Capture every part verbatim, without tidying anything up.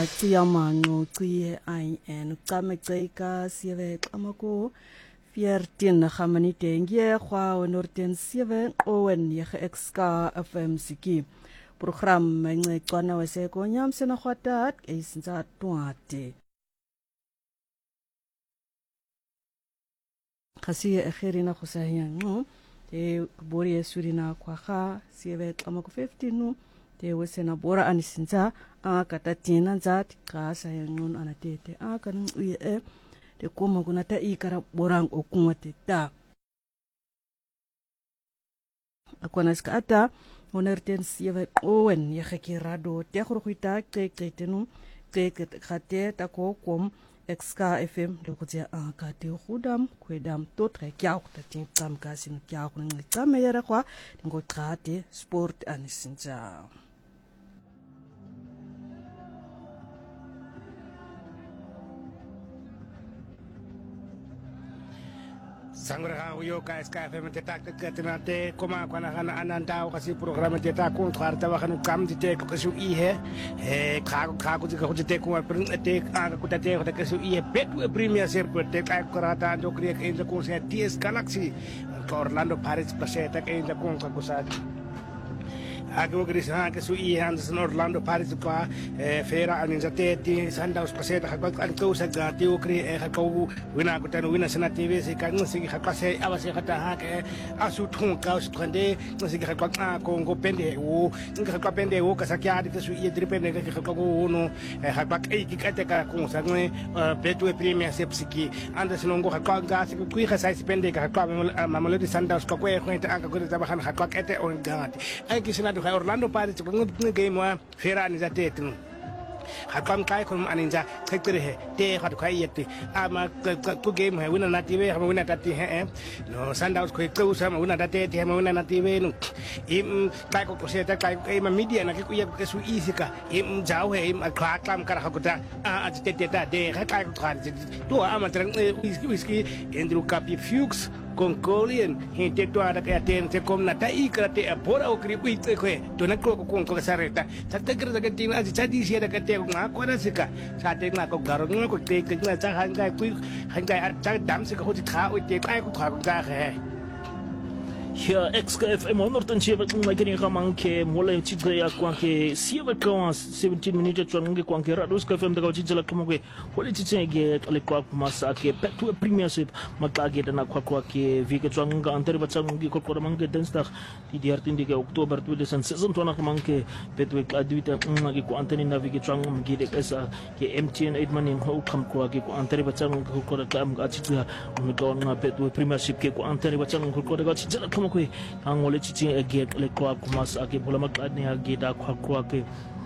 Tsiyamango tsiye I N Tsameka sieve Amako veertien gaminute ngie kwa onorten seven owen yege exka F M Siki program ngecwana weseko nyamsena khwatat esinza twate khasi ekhirina khusahya no te bori esurina kwa kha sieve Amako fifteen no te wesena bora anisinza akata tina nzati kasa yangun anatete akanin uye e te koma kuna ta ikara borang okuma te ta akwana skata onerten sieve owen ye gekirado te khurkhita ke ke tenu ke ke khate ta ko kom exka F M de kutia akate khudam kwedam totre kya khata tin tsam kasin kya khun ngitsame yera kwa ngo khate sport anisinza Sangra yo ka ska F M te tak te te koma kana kana ananda kasi program te ta kun kharta wa kan kam te ko su i he e kha kha ku ko te ko prin te a ku te ko te su i pet premier circuit te ka korata do kriek in the kun se T S Galaxy Orlando Pirates paseta ke in the kun ko sa Aku kerja ke sui Anderson Orlando Paris kwa fera aninjate ti Sundowns paseta hakak angkau sagati ukri hakau wina kutan wina sana T V se kan sigi hakase awase kata hake asu thung kau skande sigi hakak ko ngo pende wo ngi hakak pende wo kasakya ti sui dripende ke hakak no hakak ei ki kate ka ko sangue betu premier sepsiki Anderson ngo hakak ga se kui khasai pende ka hakak mamelodi Sundowns ko ko eta ka ko ta bahan hakak ete on gati ai kisina Orlando Pirates ko ngi game wa fera ni zate tun hakam kai ko aninja tektere he te hat kai yete ama ko game he wina na T V ha wina ta ti he no Sundowns ko ko sa wina ta te ha wina na T V no im kai ko ko se ta kai ko media na ko ya ko su isika im jao he im kra klam kar hakuta a te te ta de kai ko khan to ama tran whisky Andrew Capi Fuchs con Colin gente to ada que atente com na tai krate apora o kripi te ko to na ko ko ko sareta ta te kra ka tin aji chadi sia da ka te nga ko na sika sa te nga ko garo nga ko te ke na cha han kai kui han kai ar cha dam sika ho ti kha o te kai ko kha ko ga he Hier Exka F M honderd zeven magani gamanke mole chidre ya kwanke sieve kwa seventeen minutes twange kwanke rados ka F M daga chijala kemwe hole chitsenge ale kwa masa ke petu premiership makage dana kwa kwa ke vike twanga anteri batsangi ko ko mange dinsdag die dertien de oktober tweeduizend zesentwintig manke petu ka duita ngagi ko anteni na vike twanga mgide esa ke M T N eight man in ho kam kwa ke ko anteri batsangi ko ko ka mga chitla ngo nga petu premiership ke ko anteri batsangi ko ko daga chijala kwe angole chichi egek le kwa kumas ake bola makadne ageda kwa kwa ke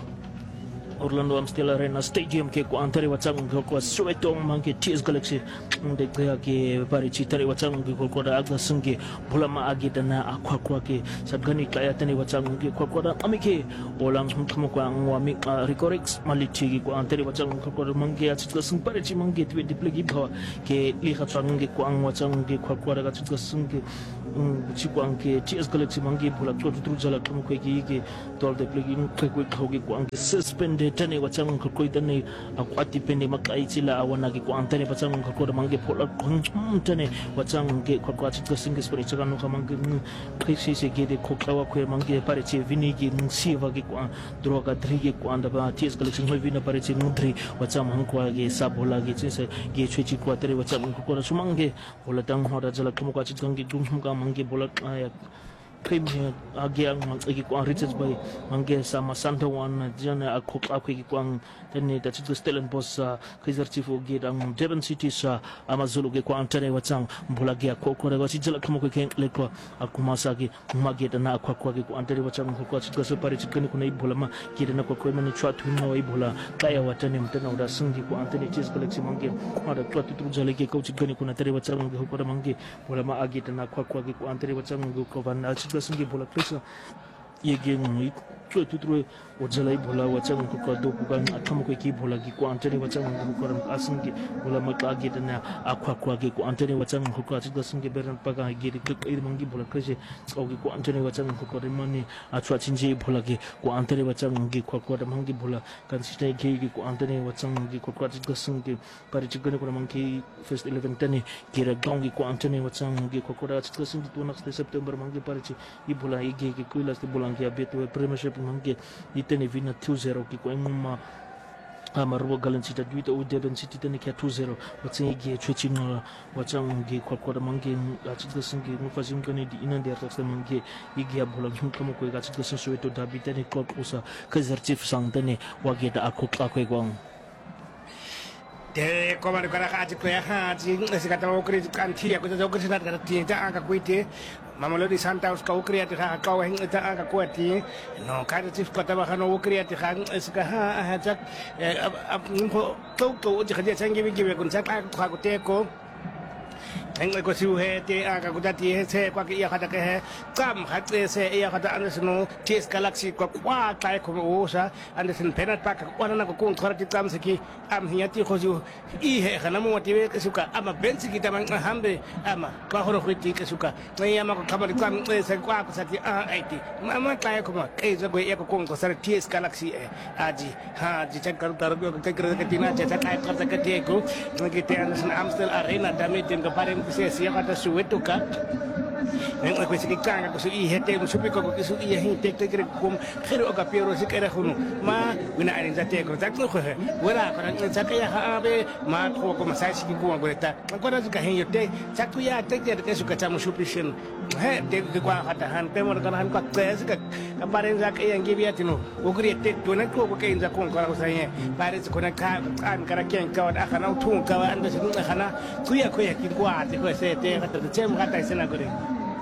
Orlando Amstel Arena Stadium ke ko antare watsang ko Soweto manke T S Galaxy nde ke pare chitare watsang ko ko da agda sunge bola ma ageda na akwa kwa ke sabgani kaya tani watsang ke ko ko da amike olang hum ko angwa mi Ricorix malichi ko antare watsang ko ko manke atska sung pare chi manke twe diplegi bhawa ke li khatsang ko angwa tsang ke ko ko da atska sunge chi ko anke T S Galaxy manke bola to to jala ko ko ke ke tol diplegi ko ko ko anke suspended tane watsang ko ko tane akwati pende makaitila awana ke ko antane watsang ko ko mange pola tane watsang ke ko ko atska singe spori chagano ka mange kaisi se ke de ko kawa ko mange pare che vini ke siva ke ko droga drige ko anda ba T S Galaxy ho vina pare che mudri watsang man ko ge sabola ge che ge chechi ko tere watsang ko ko sumange bola tang hora jala ko ko atska ge dum ka mange bola Premier agiang mangki ko Richards Bay mangge sama Sandawan jana akok akwi ko ang tenne ta chitu Stellenbosch Kaizer Chiefs ge dang Devon City sa Amazulu ge ko antare watsang bola ge ko ko ga chijala kamo ko ken le ko akuma sa ge mage na akwa ko ge ko antare watsang ko chitu so pare chikani ko nei bola ma ge na ko ko mani chwa tu na wai bola kaya watane mtana uda sungi ko antare Chiefs Galaxy mangge ada chwa tu jale ge ko chikani ko na tare watsang ge ko mangge bola ma age na akwa ko ge ko antare watsang ko van sungi bola pesa yege tlo tutro o jala ibola wa tsang ko ka do ko atlamo ko ki bola ki ko antene wa tsang ko ko asinge bola maka ge dana akwa kwa ge ko antene wa tsang ko ka tsga singe beran paga ge ri ko ir mangi bola kreshe ko ge ko antene wa tsang ko ko mani atwa chinje bola ge ko antene wa tsang ge ko ko mangi bola kan sita ge ge ko antene wa tsang ge ko ko tsga singe pare tsga ko mangi first eleven tani ge ra gongi ko antene wa tsang ge ko ko tsga singe to next September mangi pare chi ibola ge ge ko las bola ge abeto premiership mangi itene vina two zero ki ko nguma amaruwa galan sita duita u deben city tene kia two zero watsingi ge chwechino wachang ge kwakwara mangi achitga singi mufazim kani di inan di artaksta mangi igi abola kamo kwe achitga sin soweto dabi tene kwa kusa Kaizer Chiefs sang tene wage da akuk akwe kwang te koma ni kara haji kwe haji sikata ukri kantia kuja ukri sinat kara tieta anga kuite Mamelodi Sundowns ka ukri ati ha ka weng ita anga kuati no Kaizer Chiefs kota ba no ukri ati ha sika ha ha jak ab ko to to uji khadia changi bi gibe kun sak ka ka kuteko Heng ko siu he te anga kutati he se kwa ki ya khata ke he kam khate se ya khata andesno T S Galaxy kwa kwa kai ko osa andesn penat pak kwa na ko kun kharati kam se ki am hiati ko siu I he khana mo motive ke suka ama bensi ki tamang hambe ama kwa horo khiti ke suka ngai ama ko kamari kam se kwa ko sati a aiti mama kai ko ma kai zo go ya ko kun ko sar T S Galaxy e aji ha ji chak kar tar go ke kre ke tina cha kai kar ta ke te ko ngi te andesn Amstel Arena damit den ka parem se sia kata Soweto ka Neng ko siki kanga ko su I hete mo supi ko ko su I hin tek tek ko khiro ka pero si kere khunu ma wina arin za te ko tak no ko he wala ko nan sa ka ya ha be ma ko ko masai siki ko ko ta ko na ka hin yote chaku ya tek tek ke su ka chamu supi shin he te ko kwa kata han pe mo kan han ka te ka ka pare za ka yang gibi atino ko gri tek to na ko ko ke za ko ko sa ye pare ko na ka an kara ken ka wa kana tu ka wa anda sin kana ku ya ko ya ki kwa te ko se te ka te chem ka ta sina gore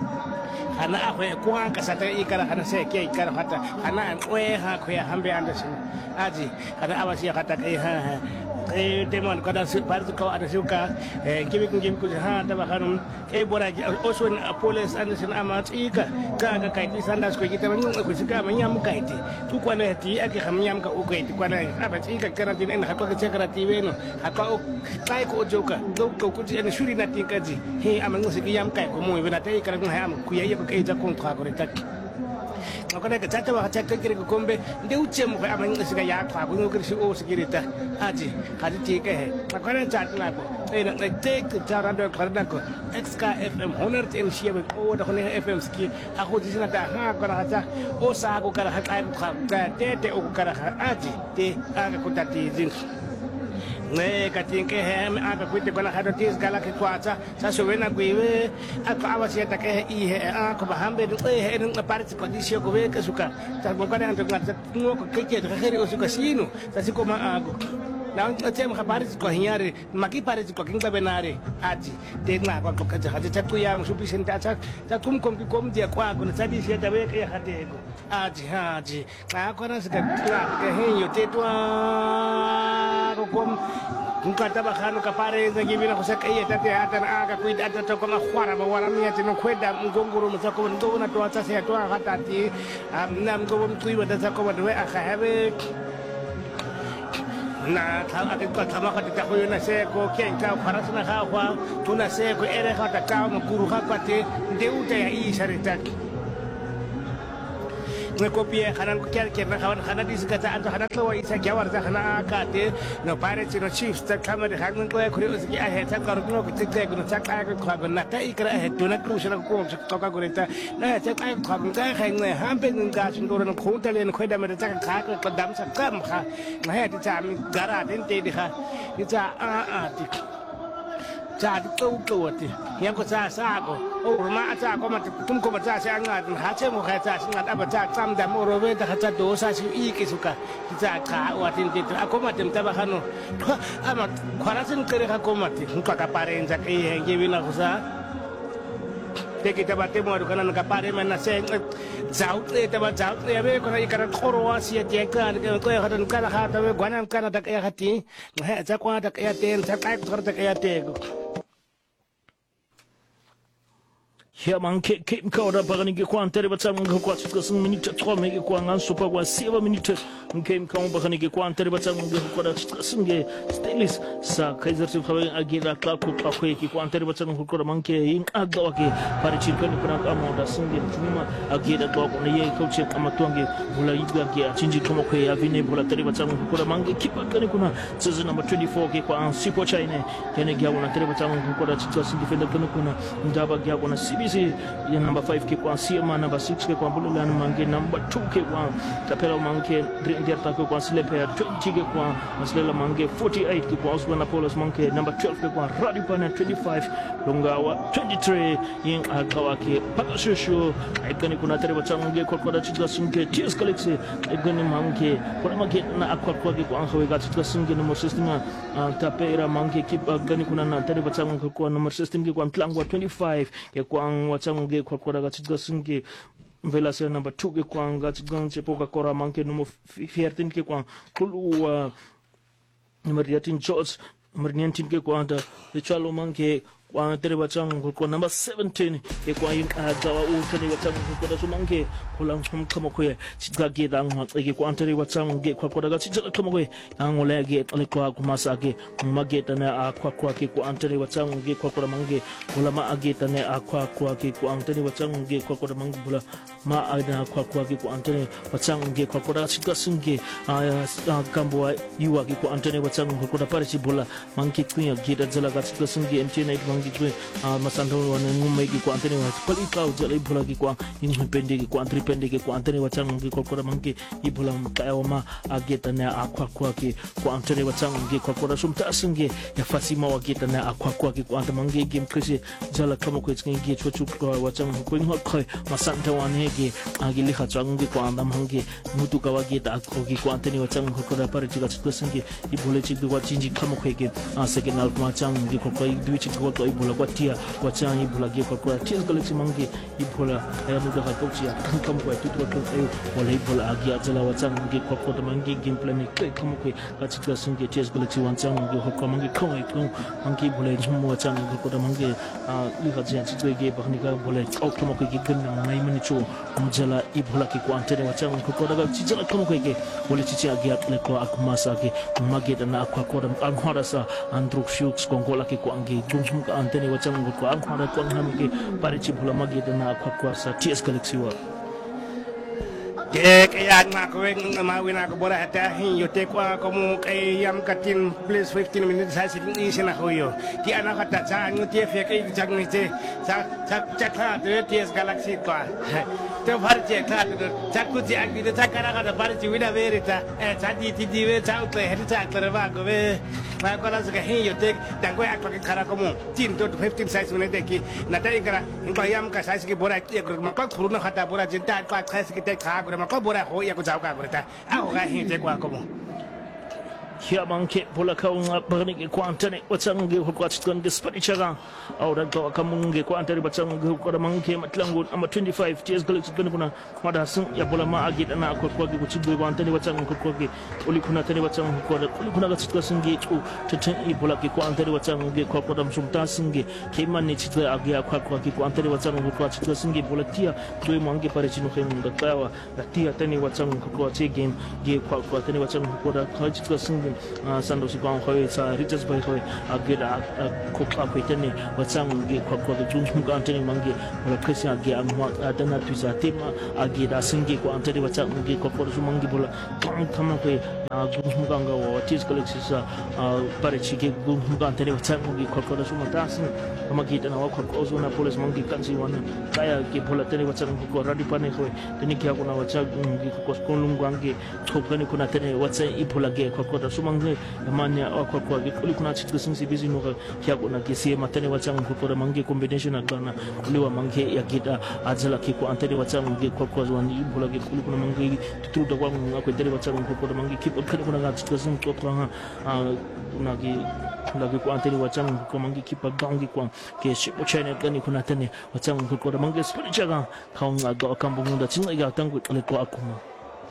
Hana aku yang kuang kasata ikara hana se ke ikara kata hana an oe ha ko ya hambe andersin aji hana awasi ya kata ke ha eh demon kada su parti ko ada suka eh gibi gibi ko ha ta bakanum e bora also police andersin amat ika ka ka kai sandas ko kita ngun ko sika manyam kai ti tu ko na ti ake khamnyam ka o kai ti ko na aba ika karantin en hakko ke karati weno hakko kai ko joka do ko ko ti en shuri na ti kaji he amangu siki yam kai ko mo wena tai karangun ha am ku ya ke ita kontra ko ta ko ne ka tata wa tata kire ko kombe nde uche mo ka amang sika ya fa ko ngir si o sikirita aji hadi ti ke he ko ne tata na ko e na te ke tara do karna ko X K F M honor ten shibe o da ko ne F M ski a ko di sina ta ha ko na ta o sa ko kara ha kai ko ka te te o kara aji te aga ko tati zin ne katinke he aka kwite kona hado tis gala ke kwata sa so wena kwiwe aka awasi ta ke I he aka bahambe e he en parti condition ko we ke suka ta mo kana ando ngata ngo ko ke ke kheri o suka sino sa siko ma ago na tem habari ko hinyare maki pare ko kinga benare aji te na ko ka ja ta ku ya supi senta ta ta kum kom ki kom dia kwa ko na tadi sia ta we ke hate ko aji aji na ko na sika tla ke he yo te twa ko kom nunca taba khano ka pare za gibina ko saka iya tate hata na aga kuida ata to kama khwara ba wala mi ati no kweda ngongoro mo sako ndo na to ata se to hata ti nam go mo tuiwa da sako we aka have na ta ati ko tama ka ta ko na se ko ken ka parasa na ha kwa tuna se ko ere ka ta ka mo kuru ka pate ndeuta ya I sharita ne kopie hanan ko ker ker na hawan hanan diskata anto hanan to isa gyawar za hana akate no pare chino chiefs ta kamade hanan ko ko uski a he ta kar no ko tikte ko ta ka ko ko na ta ikra he to na krushna ko to ka ko ta na ta ka ko ta khain ne hambe nga chin do na ko ta len ko da me ta ka ko dam sa kam kha na he ta mi gara den te di kha ni ta a a ti cha ti to to ti yang ko sa sa ko o ma cha ko ma tum ko ma cha sa nga ha che mo kha cha nga aba cha sam da mo ro ve ta cha do sa si I ki suka cha ka wa tin ti ko ma tem ta ba khano ama khara sin kare kha ko ma ti ka ka pare nja ke he nge wina ko sa te ki ta ba te mo ro kana ka pare ma na se zau te ta ba zau te be ko na ikara khoro wa si te ka ko ya kha ka kha ta be gwana ka na ta ka ti ha cha kwa ta ka te cha ka ko ta ka te ko Ja man ke ke mkauda bagani ke kwa antere batang ke kwa tuka sing minute trois me ke kwa ngan sopa kwa seven minute ke mkau bagani ke kwa antere batang ke kwa da singe stainless sa kaiser tu khawe agira ka ko ka ko ke kwa antere batang ke kwa manke in aga ke pare chirkan kuna ka mo da singe tuma agira ko ko ne ye ko che amatwange bula yiga ke achinji kama ko ya vine bula tere batang ke kwa manke kipa kani kuna season number twenty-four ke kwa sipo chaine kene gya kuna tere batang ke kwa da tuka sing defender kana kuna ndaba gya kuna C B C ya number five ke kwa Siema, number six ke kwa Bululan Mange, number two ke kwa Kapela Mange, Drinderta ke kwa Sleper, twenty ke kwa Maslela Mange, forty-eight ke kwa Osman Apollos Mange, number twelve ke kwa Radipana, twenty-five Longawa, twenty-three yang akawa ke Pakashushu aikani kuna tere batsange kwa kwa chitla singe T S Galaxy aikani Mange kuna Mange na akwa kwa ke kwa hawe ga chitla singe number sixteen tapera Mange kipa gani kuna na tere batsange kwa number sixteen ke kwa Mtlangwa twenty-five ke kwa watsange kwa kwa ga chitla singe Velasio number two ke kwa ga chitla chepoka kora Mange number fourteen ke kwa Kulu number eighteen George number nineteen ke kwa da Chalo Mange kwa tere batang kwa number seventeen ke kwa yin dawa u tere batang kwa da sumange kula kama kwa chitga ge dang ke kwa tere batang ge kwa kwa da chitga kama kwa angole ge ale kwa kumasa ge mage tana kwa kwa ke kwa tere batang ge kwa kwa mange kula ma age tana kwa kwa ke kwa tere batang ge kwa kwa mange kula ma ada kwa kwa ke kwa tere batang ge kwa kwa da chitga singe kambo yuwa ke kwa tere batang kwa da parisi bola mange kuya ge da zala ga chitga singe mtn Mangi masando wana ngumai ki kwa antene wa palika ujala ibula ki kwa inpende ki kwa antri pende ki kwa antene wa chang ki kwa kwa mangi ibula mkaya ma ageta na akwa kwa ki kwa antene wa chang ki kwa kwa sumta asinge ya fasima wa geta na akwa kwa ki kwa antene mangi game krisi jala kama kwa tsingi ki chwa chukwa wa chang kwa ngwa kwa masanta wane ki agili khachang ki kwa anda mangi mutu ka wa geta akwa ki kwa antene wa chang kwa kwa pare chiga chukwa singe ibule chikdu wa chinji kama kwa ki second half ma chang ki kwa kwa idwi chikwa kwa ibula kwa tia kwa chang ibula ge kwa kwa T S Galaxy mangi ibula ya muda ka coach ya kama kwa tutu kwa ayo wala ibula agia jala wa chang ge kwa kwa mangi game plan ni kama kwa katika singe T S Galaxy wan chang ge kwa mangi kwa kwa mangi ibula jumu wa chang ge kwa mangi li ka jia chitwe ge ba ni ka bola au kama kwa ge gna ngai mani cho mjala ibula ki kwa antere wa chang kwa kwa daga chijala kama kwa ge wala chichi agia le kwa akumasa ge magi na kwa kwa anghara sa andruk shux kongola ki kwa ngi jumu antene wa chang ko ang khara ko ngam ke pare chi bula magi na kwa kwa sa T S Galaxy wa ke ya ma ko wen ma wina ko bora hata hin yo te kwa ko mu ke yam katin please fifteen minutes sa sin ni sina ko yo ti ana kata cha ngu te fe ke chang ni te sa sa cha kha de T S Galaxy kwa te var che kha de cha ku ji ag de cha kara ka var chi wina verita e cha di ti di we cha utle he cha klara va ko we ma ko la sa hin yo te dang ko ak ka kara ko mu tin to fifteen sa sin de ki na ta ikara ko yam ka sa ki bora ti ko ma ko khuru na khata bora jin ta ka kha ki te kha ko ma ko bora ho ya ko ja ka bora ta a ko ga hin te kwa ko mu Hier manke pola kaunga barnike kwantane watsange kwa chitkange spanichaga aura kwa kamunge kwantare batsange kwa manke matlango ama twenty-five T S Galaxy kuna kwada sun ya pola ma agida na kwa kwa kuchigwe kwantane watsange kwa kwa uli kuna tane watsange kwa uli kuna chitka singe ku tete ipola ke kwantare watsange kwa kwa msumta singe kemane chitka agia kwa kwa kwantare watsange kwa chitka singe pola tia doi mange pare chino khenda kawa tia tane watsange kwa che game ge kwa kwa tane watsange kwa chitka singe sando si kwa kwa sa Richards by kwa ageda kokla kwa tene watsang ge kwa kwa jungs mu antene mangi wala kesi age amwa adana tuisa tema ageda singe kwa antene watsang ge kwa kwa su mangi bola kama kwa jungs mu ganga wa T S Galaxy sa pare chike jungs mu antene watsang ge kwa kwa su matasi kama kita na kwa kwa zona police mangi kansi wana kaya ge bola tene watsang kwa radi pane kwa tene kia kuna watsang ge kwa skolungu ange chokani kuna tene watsang ipola ge kwa kwa sumange amanya kwa kwa kuli kuna chitka sinsi busy no kya kuna kesi matane wachang kwa mangi combination akana kuli wa mangi ya kita ajala ki kwa antene wachang kwa kwa wani bola ke kuli kuna mangi tutu da kwa kwa tere wachang kwa mangi ki kwa kuna chitka sin kwa kwa kuna ki kuna ki kwa antene wachang kwa mangi ki pa gangi kwa ke shipo china kani kuna tene wachang kwa mangi spanichaga kaunga ga kambo munda chinga ga tangu le kwa akuma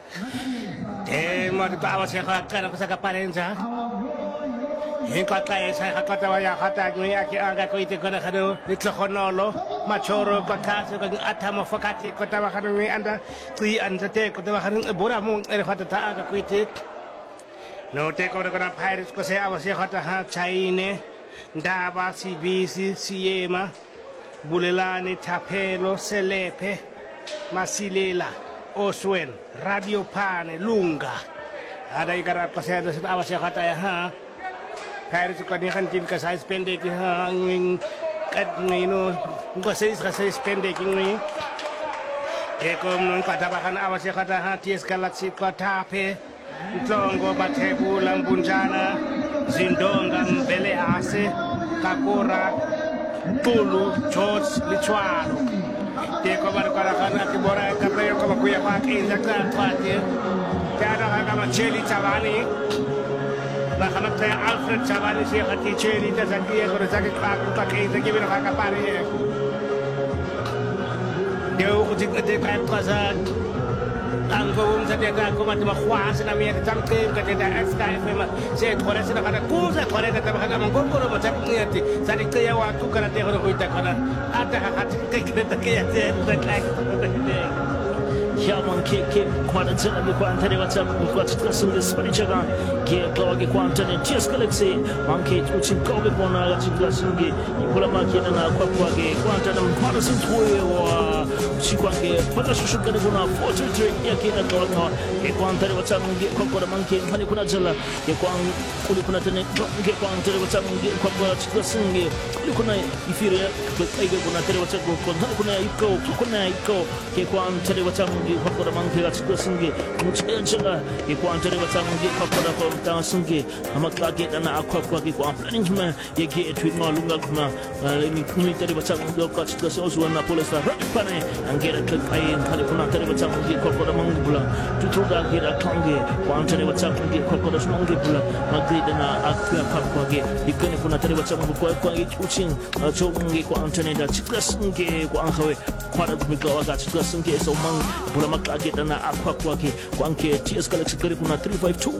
te mo ta awa se ka kana ko sa kaparenza he ka ka esa ka ta wa ya ka ta ngi aki anga ko ite ko na khado litlo khonolo machoro ka ka se ka atama fakati ko ta wa khado ngi anda tri anda te ko ta wa khado bora mo e khata ta anga ko ite no te ko na pirates ko se awa se khata ha chaine ndaba sibisi siema bulelani tapelo selepe masilela Oswen, Radio Pane, Lunga. Ada ibarat pasal ada awas yang kata ya ha. Kaya itu kan kan tim kasih pendek ha nging kat ngino kasih kasih pendek ngini. Ekom non kata bahkan awas yang kata ha T S Galaxy kota pe. Tongo batebu lambunjana zindonga mbele ase kakora tulu George Lichwaro. Teko baru karakan akibora kapayo kama kuya pake zakar pake tiada kama Cheli Chavani bahkan saya Alfred Chavani sih hati Cheli dan dia kalau sakit aku pakai itu gimana kakak pare dia uji dia kayak pasal angkung saja aku mati makhwas namanya ditangkap ketika X K F M saya thore sih nak ada kuza thore kata bahkan mangkor kalau macam ni hati jadi kaya waktu kalau dia kalau kita kalau ada hati kita kaya dia lagi ya man ke ke kwada tsana ke kwanta ne wata ko tsaka sun da spani chaga ke ko ke kwanta ne T S Galaxy man ke uchi ko ke bona la tsaka sun ke ikola ma ke na kwa kwa ke kwanta na kwada sun tuwe wa uchi kwa ke pada shushu ka bona four two three ya ke na ko na ke kwanta ne wata mun ke ko ko man ke hani kuna jala ke kwan kuli kuna tane ke kwanta ne wata mun ke ko ko tsaka sun ke kuli kuna ifire ke ai ke kuna tare wata ko ko kuna iko kuna iko ke kwanta ne wata mun fakora mangke atsuka singe mutsenga ke kwanta re batsange fakora ko tansinge amakake dana akwa kwa ke kwa planning ma yeke etwinga lunga kuma ni ni tare batsange ko atsuka so na polisa pane angera ke pai khale kuna tare batsange fakora mangula tutuga ke da kange kwanta re batsange fakora sumange bula magri dana akwa fakwa ke ikene kuna tare batsange ko kwa uchin chonge kwanta ne da atsuka singe kwa angawe kwara kumigawa ga atsuka singe so mang bula makake dana akwa kwake kwanke T S Galaxy kare kuna three five two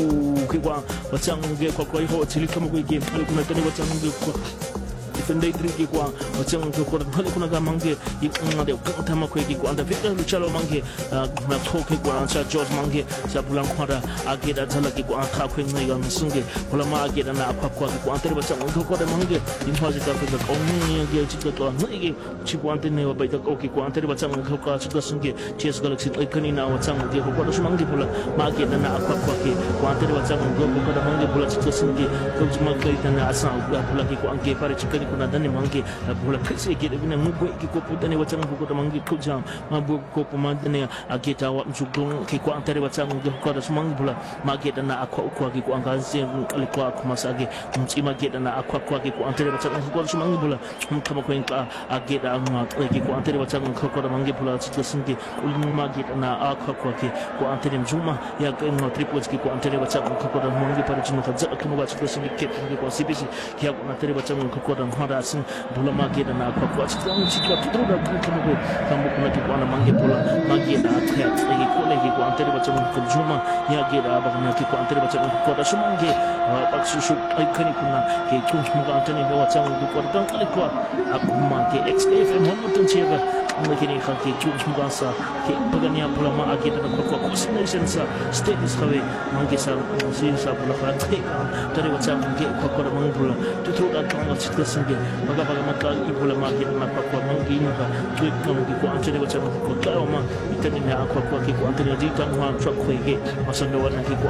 kwa watsange kwa kwa hiyo tilika mugwe kuna tani watsange kwa defendei triki kwa watsange kwa hali kuna ga mange ngade kanta makwe kwa anda vita luchalo mange na toke kwa ancha George mange sa bulan kwara ageda thala ki kwa akha kwe ngai ga musunge bula ma ageda na akwa kwa kwa antari watsange kwa mange in hazi ta kwa ko ni ge chika kwa ngai chi kwa antene wa baita ko ki kwa antari watsange kwa chika sunge T S Galaxy ikani na watsange ko kwa shumange bula ma ageda na akwa kwa ki kwa antari watsange ko kwa mange bula chika sunge ko juma kai tana asa bula ki kwa ange pare chika kuna dani mange bula pese ke bina mugwe ki ko putane watsange ko kwa mange ko jam ma bu ko ko mandane ageta wa mchugo ki kwa antari watsange ko kwa shumange bula ma ageda na akwa kwa ki kwa angaze alikuwa kuma sage mtima ageda na akwa kwa ki kwa antari watsange ko kwa shumange bula kama kwa inka ageda ma ki kwa antari watsange ko kwa mange bula chika sunge uluma ageda na akwa kwa ki kwa antari mjuma ya kwa triple ki kwa antari watsange ko kwa mange pare chino ka zaka kuma chika sunge ke kwa C B C ki ya kwa antari watsange ko kwa hada sin bula ma ageda na akwa kwa chika chika tudro da kuma ko kama kuna ki kwa mange bula mageda atya ki ko le ki kwa antari watsange ko juma ya ageda ba kuna ki kwa antari watsange ko kwa shumange bakshushu aikani kuna ke kunshmuga antani ne watsange ko kwa alikuwa akuma ke X K F M homutan chega mungkin khaki kunshmuga sa ke pagania pula ma ageda na kwa coordination sa status khawe mangi sa sin sa pula kha ke tare watsange ke kwa kwa mangula tutru da kama chika singe baga baga maka ipula ma ageda na kwa kwa mangi na tweet kama ke kwa antani watsange ko kwa ma itani na kwa kwa ke kwa antani di kama truck ke masando wana ke